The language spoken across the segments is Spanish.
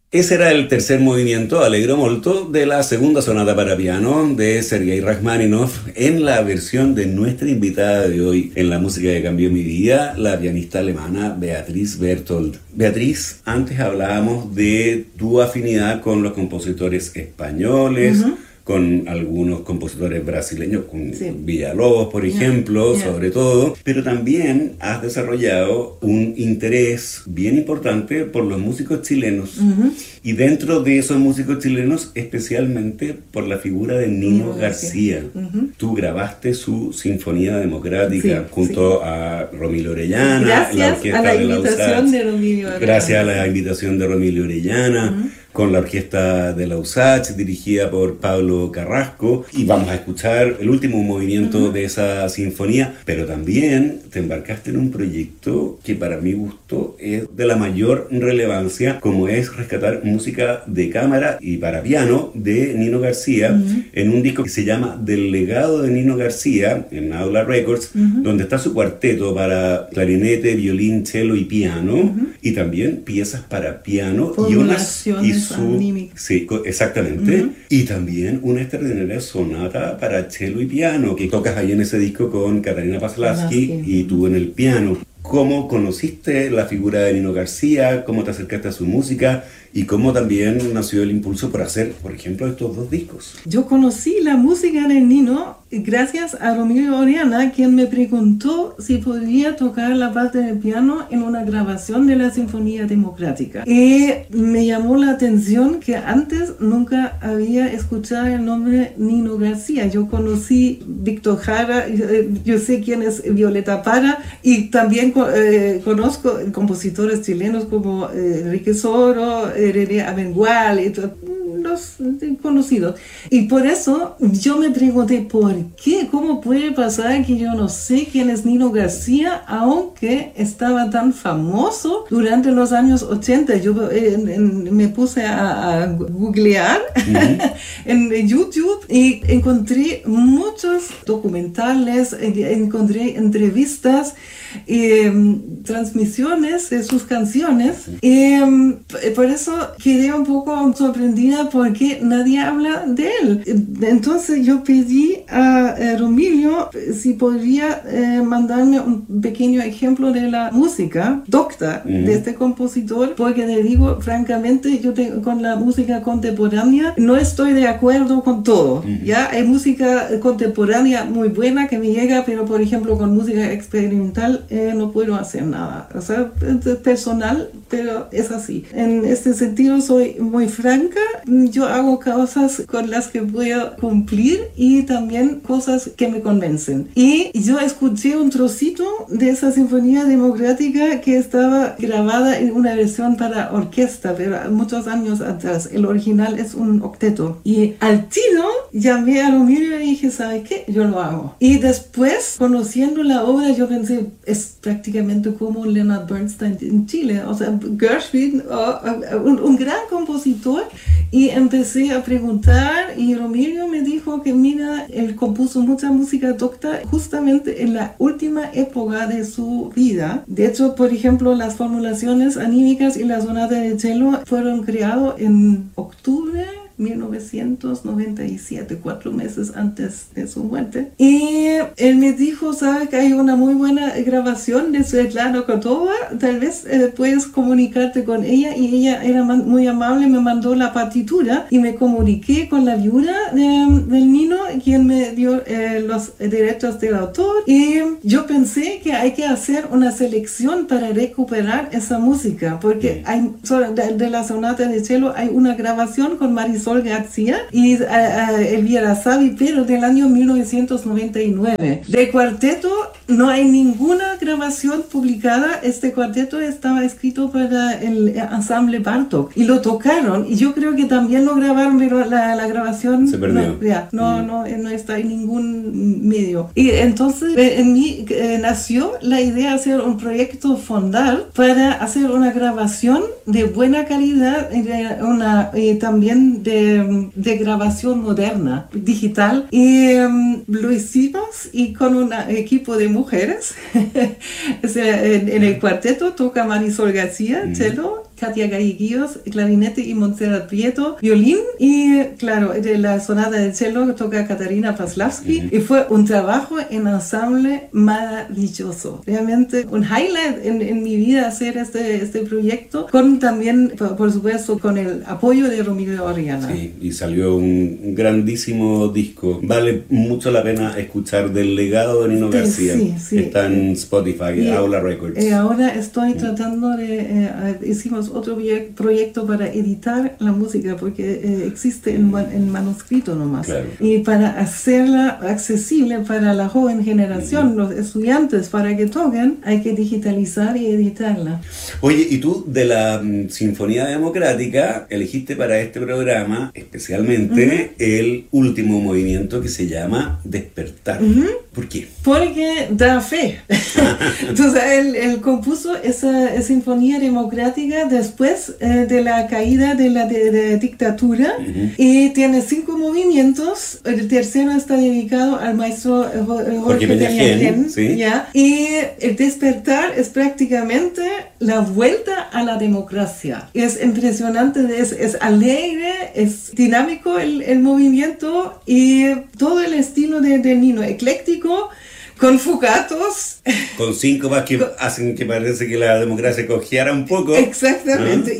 Ese era el tercer movimiento, Allegro molto, de la segunda sonata para piano de Sergei Rachmaninoff en la versión de nuestra invitada de hoy en la música que cambió mi vida, la pianista alemana Beatriz Bertold. Beatriz, antes hablábamos de tu afinidad con los compositores españoles, con algunos compositores brasileños, con Villalobos, por ejemplo, sobre todo, pero también has desarrollado un interés bien importante por los músicos chilenos. Y dentro de esos músicos chilenos, especialmente por la figura de Nino García. Tú grabaste su Sinfonía Democrática junto a Romilio Orellana, gracias la orquesta a la de la invitación de Romilio Orellana. Gracias a la invitación de Romilio Orellana. Con la orquesta de la USACH, dirigida por Pablo Carrasco, y vamos a escuchar el último movimiento de esa sinfonía, pero también te embarcaste en un proyecto que para mi gusto es de la mayor relevancia, como es rescatar música de cámara y para piano de Nino García, en un disco que se llama Del legado de Nino García, en Aula Records, donde está su cuarteto para clarinete, violín, cello y piano, y también piezas para piano y unas... Sí, exactamente. Y también una extraordinaria sonata para cello y piano que tocas ahí en ese disco con Katarina Paslavsky y tú en el piano. ¿Cómo conociste la figura de Nino García? ¿Cómo te acercaste a su música? Y cómo también nació el impulso por hacer, por ejemplo, estos dos discos. Yo conocí la música de Nino gracias a Romilio Orellana, quien me preguntó si podría tocar la parte del piano en una grabación de la Sinfonía Democrática. Y me llamó la atención que antes nunca había escuchado el nombre Nino García. Yo conocí Víctor Jara, yo sé quién es Violeta Parra, y también conozco compositores chilenos como Enrique Soro, René Amengual, y los conocidos. Y por eso yo me pregunté, ¿por qué? ¿Cómo puede pasar que yo no sé quién es Nino García, aunque estaba tan famoso durante los años 80? Yo me puse a googlear en YouTube y encontré muchos documentales, encontré entrevistas y transmisiones de sus canciones, y por eso quedé un poco sorprendida porque nadie habla de él. Entonces yo pedí a Romilio si podría mandarme un pequeño ejemplo de la música docta de este compositor, porque le digo francamente, con la música contemporánea no estoy de acuerdo con todo. Ya hay música contemporánea muy buena que me llega, pero por ejemplo con música experimental no puedo hacer nada. O sea, es personal, pero es así. En este sentido soy muy franca. Yo hago cosas con las que puedo cumplir y también cosas que me convencen. Y yo escuché un trocito de esa Sinfonía Democrática que estaba grabada en una versión para orquesta, pero muchos años atrás. El original es un octeto. Y al tiro llamé a Romilio y dije, ¿sabe qué? Yo lo hago. Y después, conociendo la obra, yo pensé, es prácticamente como Leonard Bernstein en Chile, o sea, Gershwin, un gran compositor, y empecé a preguntar y Romilio me dijo que mira, él compuso mucha música docta justamente en la última época de su vida. De hecho, por ejemplo, las formulaciones anímicas y la sonata de cello fueron creados en octubre 1997, 4 meses antes de su muerte. Y él me dijo, ¿sabe que hay una muy buena grabación de Svetlana Kotova? Tal vez puedes comunicarte con ella. Y ella era muy amable, me mandó la partitura y me comuniqué con la viuda del Nino, quien me dio los derechos del autor. Y yo pensé que hay que hacer una selección para recuperar esa música, porque hay, de la sonata de cello hay una grabación con Marisol García y Elvira Savi, pero del año 1999. De cuarteto no hay ninguna grabación publicada. Este cuarteto estaba escrito para el ensamble Bartók y lo tocaron, y yo creo que también lo grabaron, pero la grabación se perdió. No está en ningún medio. Y entonces en mí nació la idea de hacer un proyecto fondal para hacer una grabación de buena calidad, también de grabación moderna, digital, y lo hicimos, y con un equipo de mujeres. O sea, en el cuarteto toca Marisol García, cello, Katia Galleguillos, clarinete, y Montserrat Prieto, violín, y claro, de la sonata de cello toca Katarina Paslavsky, y fue un trabajo en ensamble maravilloso. Realmente un highlight en mi vida hacer este proyecto, con también, por supuesto, con el apoyo de Romilio Orellana. Sí, y salió un grandísimo disco. Vale mucho la pena escuchar Del legado de Nino García. Sí. Está en Spotify, Aula Records. Ahora estoy tratando de... hicimos otro proyecto para editar la música, porque existe en manuscrito nomás. Claro. Y para hacerla accesible para la joven generación, los estudiantes, para que toquen, hay que digitalizar y editarla. Oye, y tú de la Sinfonía Democrática elegiste para este programa especialmente el último movimiento, que se llama Despertar. ¿Por qué? Porque da fe. Entonces él compuso esa sinfonía democrática después de la caída de la dictadura, y tiene 5 movimientos. El tercero está dedicado al maestro Jorge Peña, ¿sí? ¿ya? Y el Despertar es prácticamente la vuelta a la democracia. Es impresionante, es alegre, es dinámico el movimiento, y todo el estilo de Nino, ecléctico, con fugatos. Con síncopas que hacen que parece que la democracia cojeara un poco. Exactamente,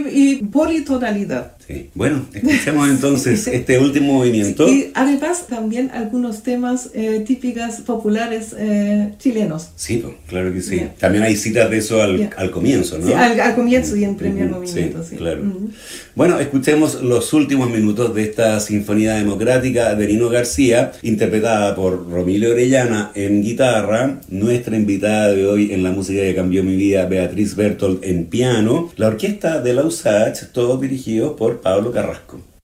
y politonalidad. Sí. Bueno, escuchemos entonces este último movimiento. Y además también algunos temas típicos populares chilenos. Sí, pues, claro que sí. También hay citas de eso al comienzo, ¿no? Sí, al comienzo y en primer movimiento, sí. Claro. Bueno, escuchemos los últimos minutos de esta Sinfonía Democrática de Nino García, interpretada por Romilio Orellana en guitarra, nuestra invitada de hoy en La Música que Cambió Mi Vida, Beatriz Bertolt, en piano, la orquesta de la USACH, todos dirigidos por Pablo Carrasco.